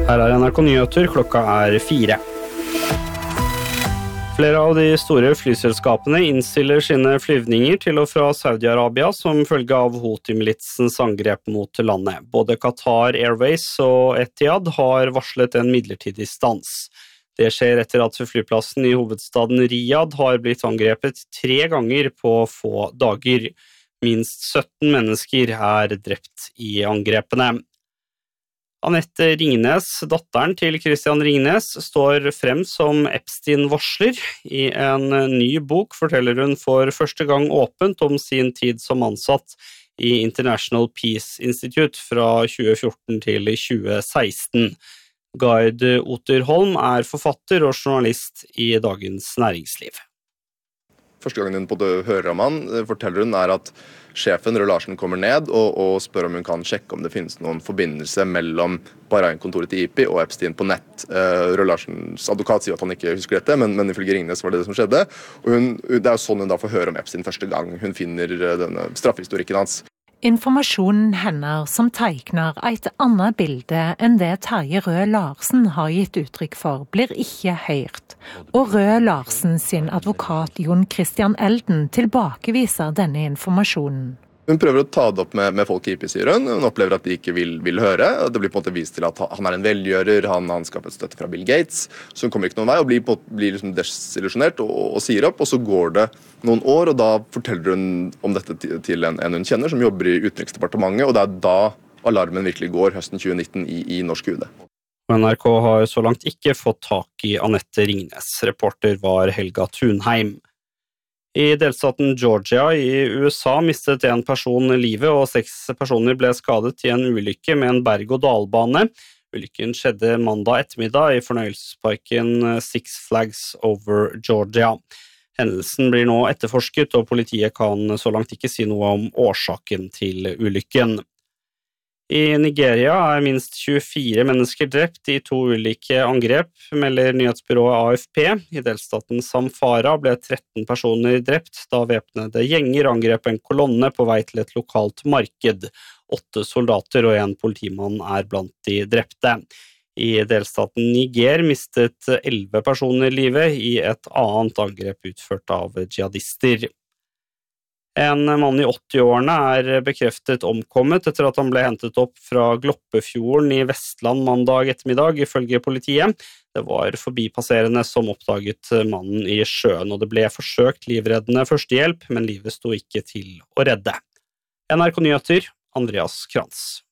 Her NRK Nyheter, klokka 4. Flere av de store flyselskapene innstiller sine flyvninger til og fra Saudi-Arabia som følge av Houthi-militsens angrep mot landet. Både Qatar Airways og Etihad har varslet en midlertidig stans. Det skjer etter at flyplassen i hovedstaden Riyadh har blitt angrepet 3 ganger på få dager. Minst 17 mennesker er drept i angrepene. Anette Ringnes, datteren til Christian Ringnes, står frem som Epstein-varsler. I en ny bok forteller hun for første gang åpent om sin tid som ansatt i International Peace Institute fra 2014 til 2016. Gard Otterholm er forfatter og journalist i Dagens Næringsliv. Første gangen hun hører om han, forteller hun at sjefen Røe Larsen kommer ned og spør om hun kan sjekke om det finnes noen forbindelse mellom Bahrain-kontoret til IPI og Epstein på nett. Røe Larsens advokat sier at han ikke husker dette, men ifølge Ringnes var det som skjedde. Og det er jo sånn hun da får høre om Epstein første gang hun finner denne straffehistorikken hans. Informasjonen hennes som tegner et annet bilde enn det Terje Røe Larsen har gitt uttrykk for, blir ikke hørt. Og Røe Larsen sin advokat Jon Christian Elden tilbakeviser denne informasjonen. Hun prøver å ta det opp med folk i IPI, sier hun. Hun opplever at de ikke vil høre. Det blir på en måte vist til at han er en velgjører, han skaffet støtte fra Bill Gates, så hun kommer ikke noen vei og blir liksom desillusjonert og sier opp, og så går det noen år, og da forteller hun om dette til en hun kjenner, som jobber i Utenriksdepartementet, og det er da alarmen virkelig går høsten 2019 i norsk UD. NRK har så langt ikke fått tak i Anette Ringnes. Reporter var Helga Thunheim. I delstaten Georgia i USA mistet en person livet, og 6 personer ble skadet i en ulykke med en berg-og-dalbane. Ulykken skjedde mandag ettermiddag i fornøyelsesparken Six Flags Over Georgia. Hendelsen blir nå etterforsket, og politiet kan så langt ikke si noe om årsaken til ulykken. I Nigeria er minst 24 mennesker drept i 2 ulike angrep, melder nyhetsbyrået AFP. I delstaten Zamfara ble 13 personer drept da væpnede gjenger angrep en kolonne på vei til et lokalt marked. 8 soldater og 1 politimann er blant de drepte. I delstaten Niger mistet 11 personer livet i et annet angrep utført av jihadister. En mann i 80-årene er bekreftet omkommet etter at han ble hentet opp fra Gloppefjorden i Vestland mandag ettermiddag, ifølge politiet. Det var forbipasserende som oppdaget mannen i sjøen, og det ble forsøkt livreddende førstehjelp, men livet sto ikke til å redde. NRK Nyheter, Andreas Krantz.